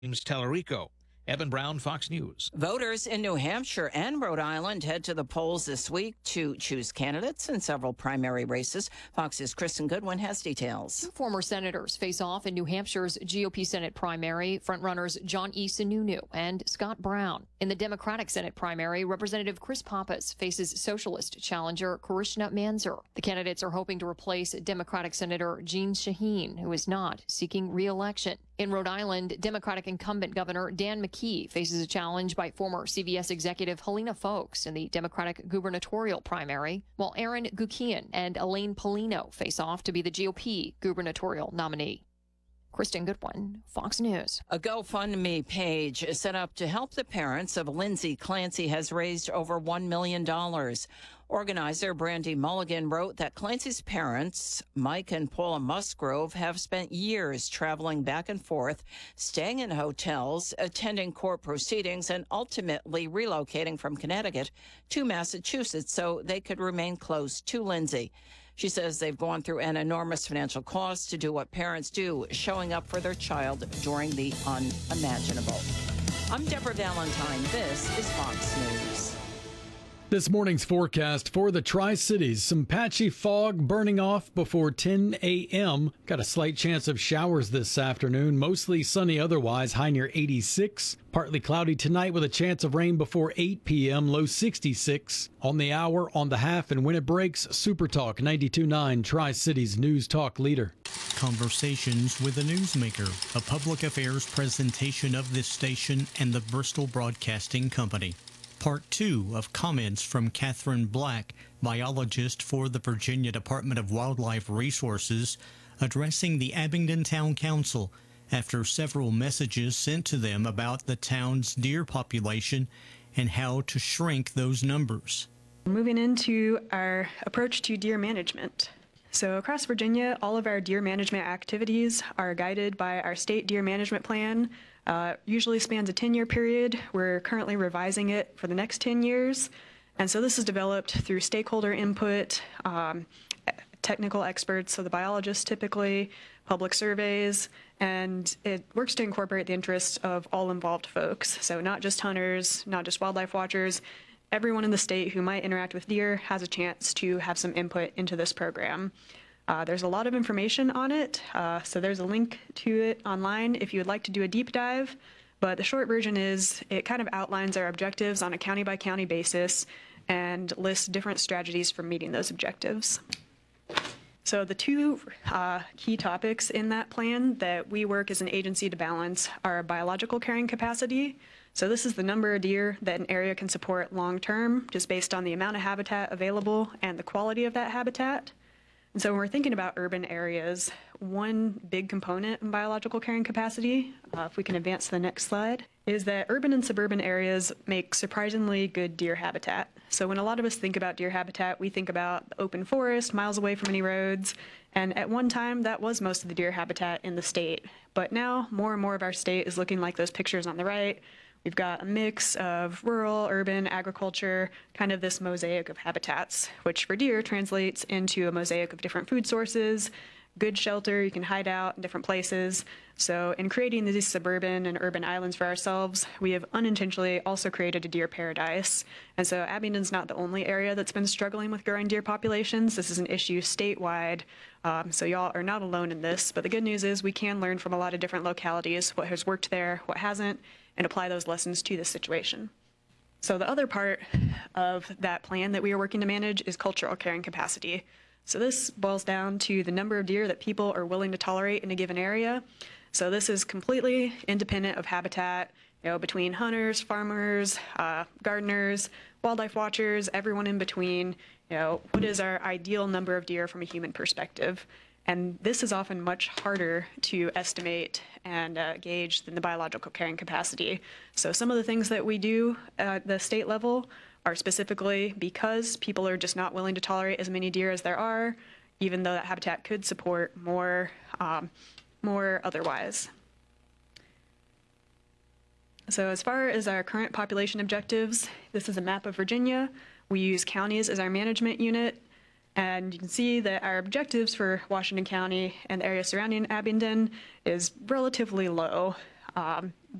James Tellerico. Evan Brown, Fox News. Voters in New Hampshire and Rhode Island head to the polls this week to choose candidates in several primary races. Fox's Kristen Goodwin has details. Two former senators face off in New Hampshire's GOP Senate primary. Frontrunners John E. Sununu and Scott Brown. In the Democratic Senate primary, Representative Chris Pappas faces socialist challenger Karishma Manzur. The candidates are hoping to replace Democratic Senator Jeanne Shaheen, who is not seeking re-election. In Rhode Island, Democratic incumbent Governor Dan McKee faces a challenge by former CVS executive Helena Foulkes in the Democratic gubernatorial primary, while Aaron Gukian and Elaine Polino face off to be the GOP gubernatorial nominee. Kristen Goodwin, Fox News. A GoFundMe page is set up to help the parents of Lindsay Clancy has raised over $1 million. Organizer Brandy Mulligan wrote that Clancy's parents, Mike and Paula Musgrove, have spent years traveling back and forth, staying in hotels, attending court proceedings, and ultimately relocating from Connecticut to Massachusetts so they could remain close to Lindsay. She says they've gone through an enormous financial cost to do what parents do, showing up for their child during the unimaginable. I'm Deborah Valentine. This is Fox News. This morning's forecast for the Tri-Cities. Some patchy fog burning off before 10 a.m. Got a slight chance of showers this afternoon. Mostly sunny otherwise, high near 86. Partly cloudy tonight with a chance of rain before 8 p.m., low 66. On the hour, on the half, and when it breaks, Super Talk 92.9, Tri-Cities News Talk leader. Conversations with a Newsmaker, a public affairs presentation of this station and the Bristol Broadcasting Company. Part 2 of comments from Catherine Black, biologist for the Virginia Department of Wildlife Resources, addressing the Abingdon Town Council after several messages sent to them about the town's deer population and how to shrink those numbers. Moving into our approach to deer management. So across Virginia, all of our deer management activities are guided by our state deer management plan. Usually spans a 10-year period. We're currently revising it for the next 10 years. And so this is developed through stakeholder input, technical experts, so the biologists typically, public surveys, and it works to incorporate the interests of all involved folks. So not just hunters, not just wildlife watchers, everyone in the state who might interact with deer has a chance to have some input into this program. There's a lot of information on it, so there's a link to it online if you would like to do a deep dive. But the short version is it kind of outlines our objectives on a county-by-county basis and lists different strategies for meeting those objectives. So the two key topics in that plan that we work as an agency to balance are biological carrying capacity. So this is the number of deer that an area can support long-term, just based on the amount of habitat available and the quality of that habitat. And so when we're thinking about urban areas, one big component in biological carrying capacity, if we can advance to the next slide, is that urban and suburban areas make surprisingly good deer habitat. So when a lot of us think about deer habitat, we think about the open forest, miles away from any roads, and at one time that was most of the deer habitat in the state. But now more and more of our state is looking like those pictures on the right. We've got a mix of rural, urban, agriculture, kind of this mosaic of habitats, which for deer translates into a mosaic of different food sources, good shelter, you can hide out in different places. So in creating these suburban and urban islands for ourselves, we have unintentionally also created a deer paradise. And so Abingdon's not the only area that's been struggling with growing deer populations. This is an issue statewide. So y'all are not alone in this, but the good news is we can learn from a lot of different localities what has worked there, what hasn't, and apply those lessons to this situation. So the other part of that plan that we are working to manage is cultural carrying capacity. So this boils down to the number of deer that people are willing to tolerate in a given area. So this is completely independent of habitat, between hunters, farmers, gardeners, wildlife watchers, everyone in between, what is our ideal number of deer from a human perspective? And this is often much harder to estimate and gauge than the biological carrying capacity. So some of the things that we do at the state level are specifically because people are just not willing to tolerate as many deer as there are, even though that habitat could support more otherwise. So as far as our current population objectives, this is a map of Virginia. We use counties as our management unit. And you can see that our objectives for Washington County and the area surrounding Abingdon is relatively low.